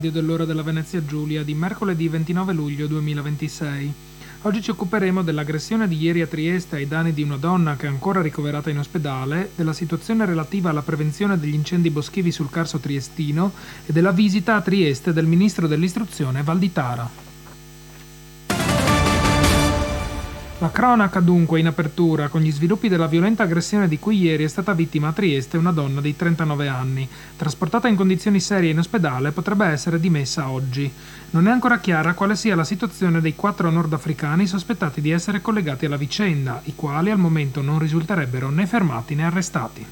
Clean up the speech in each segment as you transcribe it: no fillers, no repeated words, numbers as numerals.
Dell'ora della Venezia Giulia di mercoledì 29 luglio 2026. Oggi ci occuperemo dell'aggressione di ieri a Trieste ai danni di una donna che è ancora ricoverata in ospedale, della situazione relativa alla prevenzione degli incendi boschivi sul Carso triestino e della visita a Trieste del ministro dell'istruzione Valditara. La cronaca dunque in apertura con gli sviluppi della violenta aggressione di cui ieri è stata vittima a Trieste una donna di 39 anni. Trasportata in condizioni serie in ospedale, potrebbe essere dimessa oggi. Non è ancora chiara quale sia la situazione dei 4 nordafricani sospettati di essere collegati alla vicenda, i quali al momento non risulterebbero né fermati né arrestati.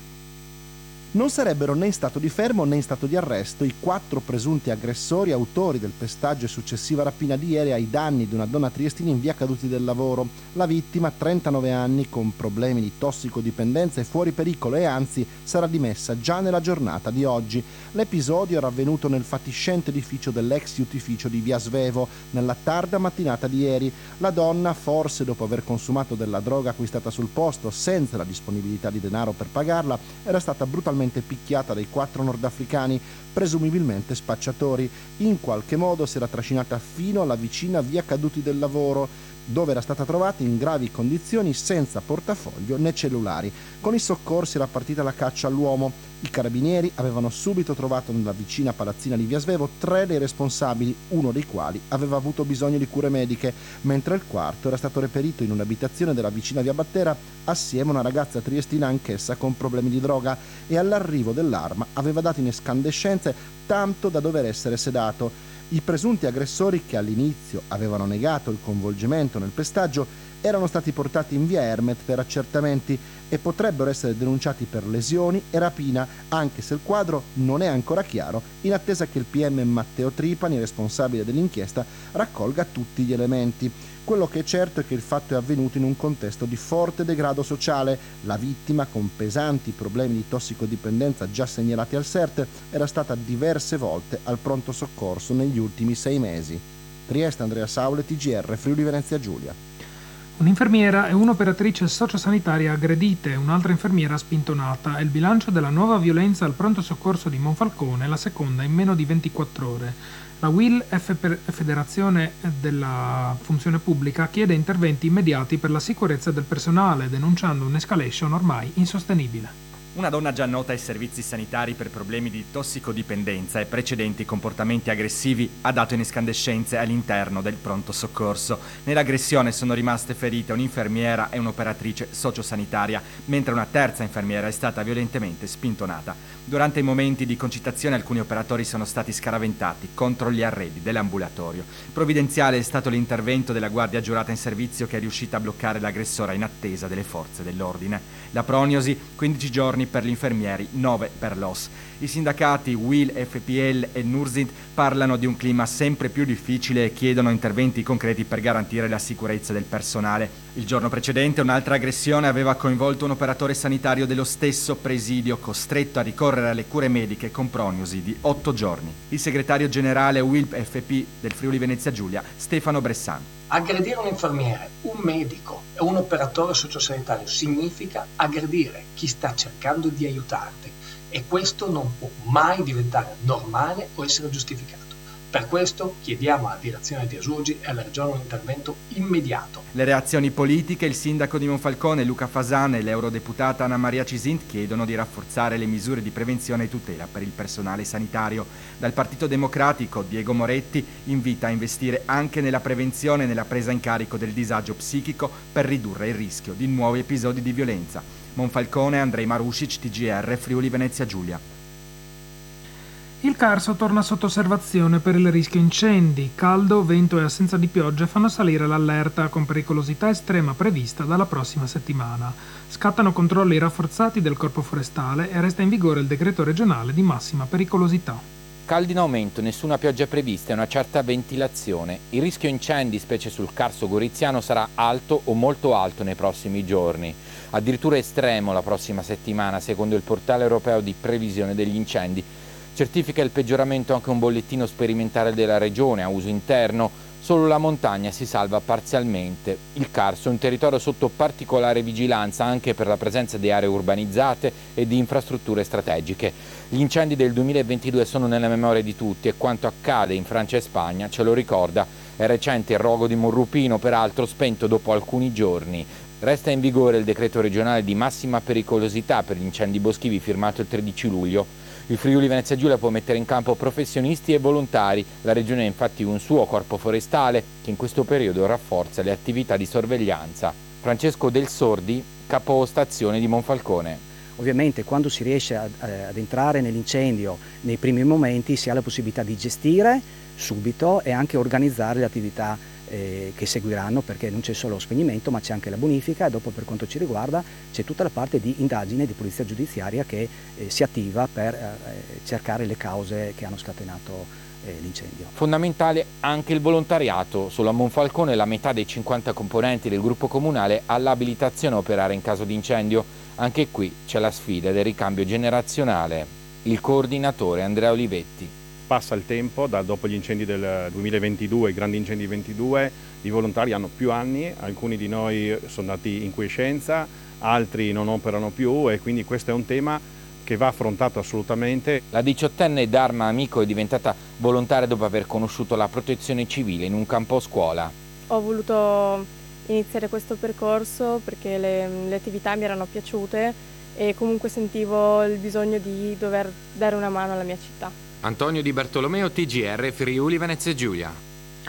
Non sarebbero né in stato di fermo né in stato di arresto i 4 presunti aggressori autori del pestaggio e successiva rapina di ieri ai danni di una donna triestina in via Caduti del Lavoro. La vittima, 39 anni, con problemi di tossicodipendenza e fuori pericolo e anzi sarà dimessa già nella giornata di oggi. L'episodio era avvenuto nel fatiscente edificio dell'ex iustificio di via Svevo nella tarda mattinata di ieri. La donna, forse dopo aver consumato della droga acquistata sul posto senza la disponibilità di denaro per pagarla, era stata brutalmente picchiata dai 4 nordafricani, presumibilmente spacciatori. In qualche modo si era trascinata fino alla vicina via Caduti del Lavoro, dove era stata trovata in gravi condizioni senza portafoglio né cellulari. Con i soccorsi era partita la caccia all'uomo. I carabinieri avevano subito trovato nella vicina palazzina di via Svevo 3 dei responsabili, uno dei quali aveva avuto bisogno di cure mediche, mentre il quarto era stato reperito in un'abitazione della vicina via Battera assieme a una ragazza triestina anch'essa con problemi di droga, e all'arrivo dell'arma aveva dato in escandescenze tanto da dover essere sedato. I presunti aggressori, che all'inizio avevano negato il coinvolgimento nel pestaggio, erano stati portati in via Ermet per accertamenti e potrebbero essere denunciati per lesioni e rapina, anche se il quadro non è ancora chiaro, in attesa che il PM Matteo Tripani, responsabile dell'inchiesta, raccolga tutti gli elementi. Quello che è certo è che il fatto è avvenuto in un contesto di forte degrado sociale. La vittima, con pesanti problemi di tossicodipendenza già segnalati al CERT, era stata diverse volte al pronto soccorso negli ultimi 6 mesi. Trieste, Andrea Saule, TGR, Friuli Venezia Giulia. Un'infermiera e un'operatrice sociosanitaria aggredite e un'altra infermiera spintonata è il bilancio della nuova violenza al pronto soccorso di Monfalcone, la seconda in meno di 24 ore. La UIL, Federazione della Funzione Pubblica, chiede interventi immediati per la sicurezza del personale, denunciando un'escalation ormai insostenibile. Una donna già nota ai servizi sanitari per problemi di tossicodipendenza e precedenti comportamenti aggressivi ha dato in escandescenze all'interno del pronto soccorso. Nell'aggressione sono rimaste ferite un'infermiera e un'operatrice sociosanitaria, mentre una terza infermiera è stata violentemente spintonata. Durante i momenti di concitazione alcuni operatori sono stati scaraventati contro gli arredi dell'ambulatorio. Provvidenziale è stato l'intervento della guardia giurata in servizio, che è riuscita a bloccare l'aggressore in attesa delle forze dell'ordine. La prognosi: 15 giorni per gli infermieri, 9 per l'OS. I sindacati UIL, FPL e Nursint parlano di un clima sempre più difficile e chiedono interventi concreti per garantire la sicurezza del personale. Il giorno precedente un'altra aggressione aveva coinvolto un operatore sanitario dello stesso presidio, costretto a ricorrere alle cure mediche con prognosi di 8 giorni. Il segretario generale UIL FP del Friuli Venezia Giulia, Stefano Bressan. Aggredire un infermiere, un medico e un operatore sociosanitario significa aggredire chi sta cercando di aiutarti, e questo non può mai diventare normale o essere giustificato. Per questo chiediamo alla direzione di Asurgi e alla Regione un intervento immediato. Le reazioni politiche: il sindaco di Monfalcone Luca Fasan e l'eurodeputata Anna Maria Cisint chiedono di rafforzare le misure di prevenzione e tutela per il personale sanitario. Dal Partito Democratico Diego Moretti invita a investire anche nella prevenzione e nella presa in carico del disagio psichico per ridurre il rischio di nuovi episodi di violenza. Monfalcone, Andrei Marusic, TGR, Friuli Venezia Giulia. Il Carso torna sotto osservazione per il rischio incendi. Caldo, vento e assenza di piogge fanno salire l'allerta con pericolosità estrema prevista dalla prossima settimana. Scattano controlli rafforzati del Corpo Forestale e resta in vigore il decreto regionale di massima pericolosità. Caldi in aumento, nessuna pioggia prevista e una certa ventilazione. Il rischio incendi, specie sul Carso goriziano, sarà alto o molto alto nei prossimi giorni. Addirittura estremo la prossima settimana, secondo il portale europeo di previsione degli incendi. Certifica il peggioramento anche un bollettino sperimentale della regione a uso interno Solo la montagna si salva parzialmente. Il Carso è un territorio sotto particolare vigilanza anche per la presenza di aree urbanizzate e di infrastrutture strategiche. Gli incendi del 2022 sono nella memoria di tutti e quanto accade in Francia e Spagna ce lo ricorda. È recente il rogo di Monrupino, peraltro spento dopo alcuni giorni. Resta in vigore il decreto regionale di massima pericolosità per gli incendi boschivi firmato il 13 luglio. Il Friuli Venezia Giulia può mettere in campo professionisti e volontari. La Regione ha infatti un suo corpo forestale che in questo periodo rafforza le attività di sorveglianza. Francesco Del Sordi, capostazione di Monfalcone. Ovviamente quando si riesce ad entrare nell'incendio nei primi momenti si ha la possibilità di gestire subito e anche organizzare le attività che seguiranno, perché non c'è solo lo spegnimento ma c'è anche la bonifica e dopo, per quanto ci riguarda, c'è tutta la parte di indagine di polizia giudiziaria che si attiva per cercare le cause che hanno scatenato l'incendio. Fondamentale anche il volontariato. Solo a Monfalcone la metà dei 50 componenti del gruppo comunale ha l'abilitazione a operare in caso di incendio. Anche qui c'è la sfida del ricambio generazionale. Il coordinatore Andrea Olivetti. Passa il tempo, dopo gli incendi del 2022, i grandi incendi 22, i volontari hanno più anni, alcuni di noi sono andati in quiescenza, altri non operano più e quindi questo è un tema che va affrontato assolutamente. La 18enne Dharma Amico è diventata volontaria dopo aver conosciuto la protezione civile in un campo scuola. Ho voluto iniziare questo percorso perché le attività mi erano piaciute e comunque sentivo il bisogno di dover dare una mano alla mia città. Antonio Di Bartolomeo, TGR Friuli Venezia Giulia.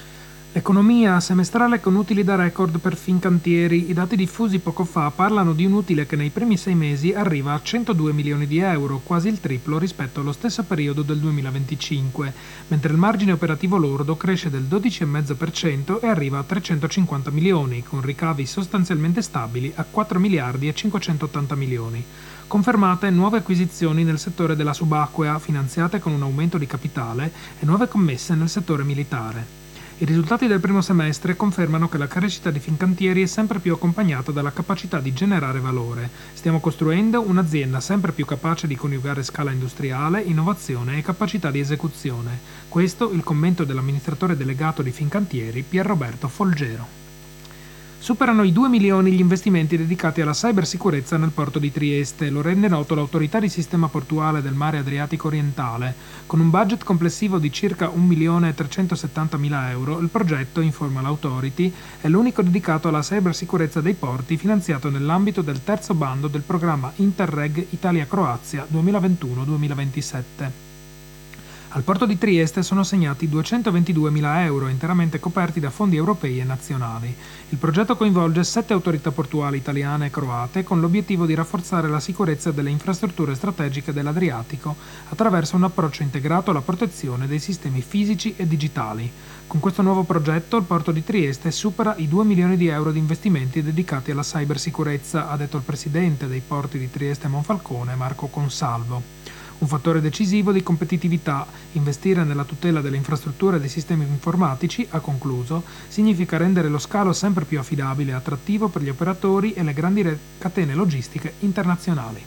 Economia semestrale con utili da record per Fincantieri. I dati diffusi poco fa parlano di un utile che nei primi 6 mesi arriva a 102 milioni di euro, quasi il triplo rispetto allo stesso periodo del 2025, mentre il margine operativo lordo cresce del 12,5% e arriva a 350 milioni, con ricavi sostanzialmente stabili a 4 miliardi e 580 milioni. Confermate nuove acquisizioni nel settore della subacquea, finanziate con un aumento di capitale, e nuove commesse nel settore militare. I risultati del primo semestre confermano che la crescita di Fincantieri è sempre più accompagnata dalla capacità di generare valore. Stiamo costruendo un'azienda sempre più capace di coniugare scala industriale, innovazione e capacità di esecuzione. Questo il commento dell'amministratore delegato di Fincantieri, Pierroberto Folgero. Superano i 2 milioni gli investimenti dedicati alla cybersicurezza nel porto di Trieste, lo rende noto l'autorità di sistema portuale del mare Adriatico orientale. Con un budget complessivo di circa 1.370.000 euro, il progetto, informa l'Authority, è l'unico dedicato alla cybersicurezza dei porti, finanziato nell'ambito del terzo bando del programma Interreg Italia-Croazia 2021-2027. Al porto di Trieste sono assegnati 222.000 euro, interamente coperti da fondi europei e nazionali. Il progetto coinvolge 7 autorità portuali italiane e croate con l'obiettivo di rafforzare la sicurezza delle infrastrutture strategiche dell'Adriatico attraverso un approccio integrato alla protezione dei sistemi fisici e digitali. Con questo nuovo progetto il porto di Trieste supera i 2 milioni di euro di investimenti dedicati alla cybersicurezza, ha detto il presidente dei porti di Trieste e Monfalcone, Marco Consalvo. Un fattore decisivo di competitività, investire nella tutela delle infrastrutture e dei sistemi informatici, ha concluso, significa rendere lo scalo sempre più affidabile e attrattivo per gli operatori e le grandi catene logistiche internazionali.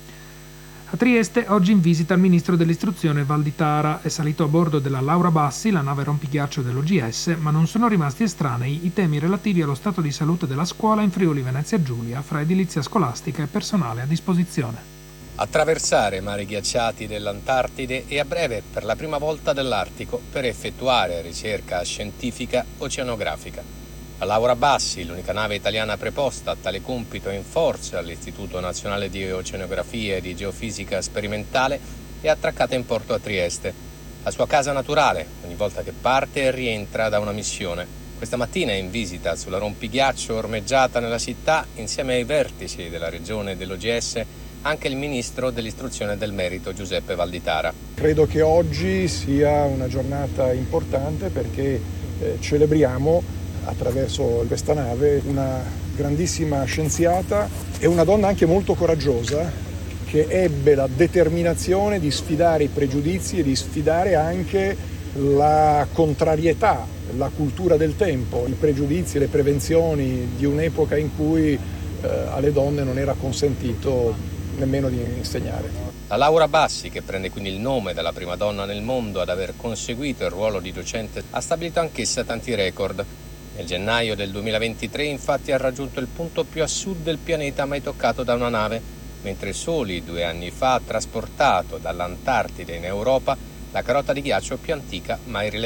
A Trieste oggi in visita il ministro dell'istruzione Valditara. È salito a bordo della Laura Bassi, la nave rompighiaccio dell'OGS, ma non sono rimasti estranei i temi relativi allo stato di salute della scuola in Friuli Venezia Giulia, fra edilizia scolastica e personale a disposizione. Attraversare mari ghiacciati dell'Antartide e a breve per la prima volta dell'Artico per effettuare ricerca scientifica oceanografica. La Laura Bassi, l'unica nave italiana preposta a tale compito in forza all'Istituto Nazionale di Oceanografia e di Geofisica Sperimentale, è attraccata in porto a Trieste, la sua casa naturale, ogni volta che parte e rientra da una missione. Questa mattina è in visita sulla rompighiaccio ormeggiata nella città insieme ai vertici della regione e dell'OGS anche il ministro dell'istruzione e del merito Giuseppe Valditara. Credo che oggi sia una giornata importante perché celebriamo attraverso questa nave una grandissima scienziata e una donna anche molto coraggiosa che ebbe la determinazione di sfidare i pregiudizi e di sfidare anche la contrarietà, la cultura del tempo, i pregiudizi e le prevenzioni di un'epoca in cui alle donne non era consentito nemmeno di insegnare. La Laura Bassi, che prende quindi il nome della prima donna nel mondo ad aver conseguito il ruolo di docente, ha stabilito anch'essa tanti record. Nel gennaio del 2023 infatti ha raggiunto il punto più a sud del pianeta mai toccato da una nave, mentre soli 2 anni fa ha trasportato dall'Antartide in Europa la carota di ghiaccio più antica mai rilevata.